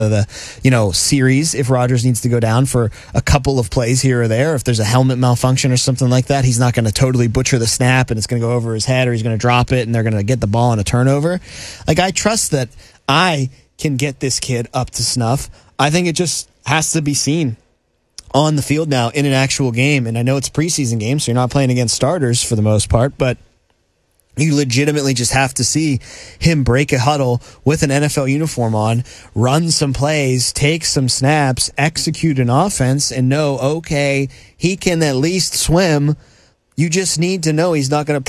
the series if Rodgers needs to go down for a couple of plays here or there. If there's a helmet malfunction or something like that, he's not going to totally butcher the snap and it's going to go over his head, or he's going to drop it and they're going to get the ball on a turnover. Like, I trust that I can get this kid up to snuff. I think it just has to be seen on the field now in an actual game. And I know it's a preseason game, so you're not playing against starters for the most part, but you legitimately just have to see him break a huddle with an NFL uniform on, run some plays, take some snaps, execute an offense, and know, okay, he can at least swim. You just need to know he's not going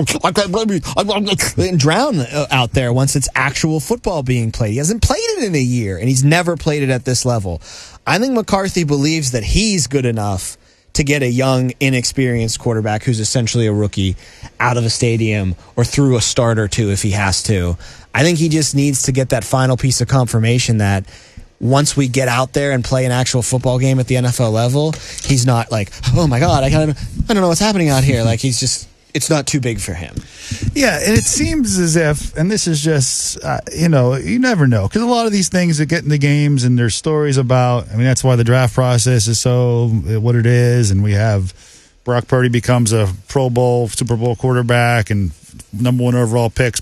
to drown out there once it's actual football being played. He hasn't played it in a year, and he's never played it at this level. I think McCarthy believes that he's good enough to get a young, inexperienced quarterback who's essentially a rookie out of a stadium or through a start or two if he has to. I think he just needs to get that final piece of confirmation that once we get out there and play an actual football game at the NFL level, he's not like, oh my God, I don't know what's happening out here. Like, it's not too big for him. Yeah, and it seems as if, and this is just, you never know. Because a lot of these things that get in the games and there's stories about, that's why the draft process is so what it is. And we have Brock Purdy becomes a Pro Bowl, Super Bowl quarterback and number 1 overall pick.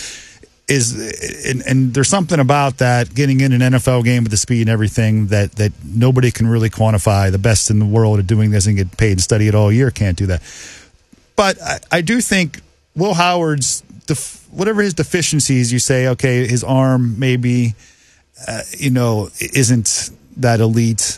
And there's something about that, getting in an NFL game with the speed and everything that nobody can really quantify. The best in the world at doing this and get paid and study it all year can't do that. But I do think Will Howard's, whatever his deficiencies, you say, okay, his arm maybe, isn't that elite.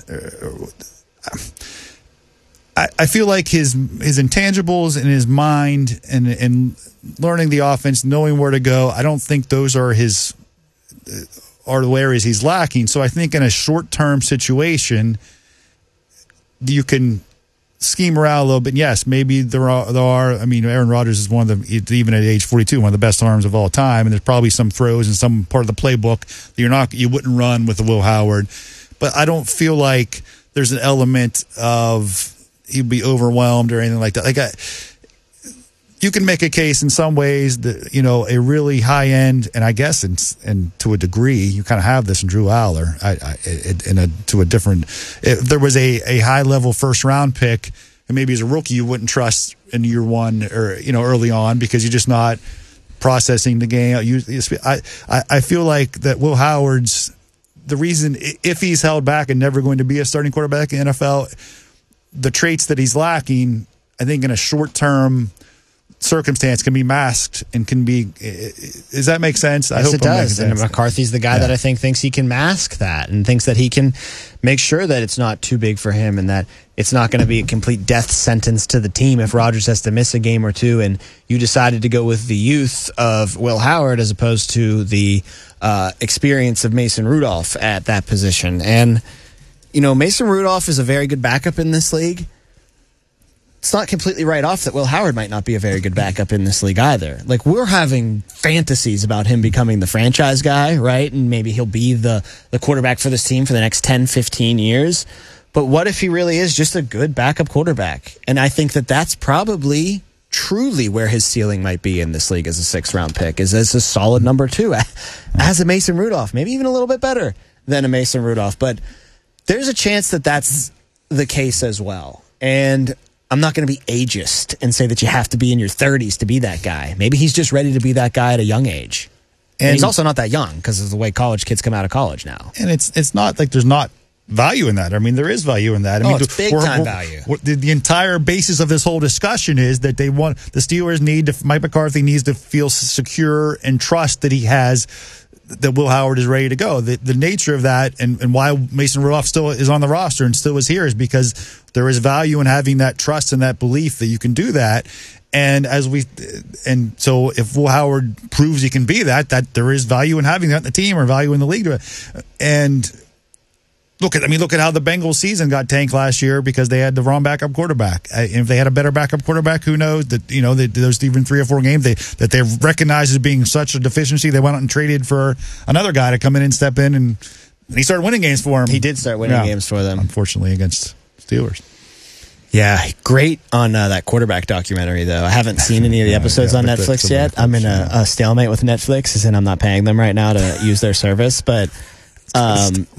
I feel like his intangibles and his mind and learning the offense, knowing where to go, I don't think those are the areas he's lacking. So I think in a short-term situation, you can scheme around a little bit. Yes, maybe there are. Aaron Rodgers is one of the, even at age 42, one of the best arms of all time. And there's probably some throws and some part of the playbook that you wouldn't run with a Will Howard. But I don't feel like there's an element of he'd be overwhelmed or anything like that. You can make a case in some ways that, a really high end, and I guess, and to a degree, you kind of have this in Drew Aller. If there was a high level first round pick, and maybe as a rookie you wouldn't trust in year one or early on because you're just not processing the game. I feel like that Will Howard's the reason, if he's held back and never going to be a starting quarterback in the NFL, the traits that he's lacking, I think in a short term circumstance can be masked and can be. Does that make sense? Yes, I hope it does. And McCarthy's the guy that I think thinks he can mask that and thinks that he can make sure that it's not too big for him and that it's not going to be a complete death sentence to the team if Rodgers has to miss a game or two. And you decided to go with the youth of Will Howard as opposed to the experience of Mason Rudolph at that position. And Mason Rudolph is a very good backup in this league. It's not completely right off that Will Howard might not be a very good backup in this league either. Like, we're having fantasies about him becoming the franchise guy, right? And maybe he'll be the quarterback for this team for the next 10, 15 years. But what if he really is just a good backup quarterback? And I think that that's probably truly where his ceiling might be in this league as a 6th-round pick, is as a solid number 2, as a Mason Rudolph, maybe even a little bit better than a Mason Rudolph. But there's a chance that that's the case as well. And I'm not going to be ageist and say that you have to be in your 30s to be that guy. Maybe he's just ready to be that guy at a young age. And he's also not that young because of the way college kids come out of college now. And it's not like there's not value in that. There is value in that. It's big-time value. The entire basis of this whole discussion is that the Steelers Mike McCarthy needs to feel secure and trust that he has, that Will Howard is ready to go. The nature of that and why Mason Rudolph still is on the roster and still is here is because there is value in having that trust and that belief that you can do that. And so if Will Howard proves he can be that there is value in having that in the team or value in the league. And look at how the Bengals season got tanked last year because they had the wrong backup quarterback. And if they had a better backup quarterback, who knows that, those even 3 or 4 games that they recognized as being such a deficiency, they went out and traded for another guy to come in and step in, and he started winning games for him. He did start winning games for them. Unfortunately against Steelers. Yeah, great on that quarterback documentary, though. I haven't seen any of the episodes on Netflix yet. I'm in a stalemate with Netflix, and I'm not paying them right now to use their service, but Um,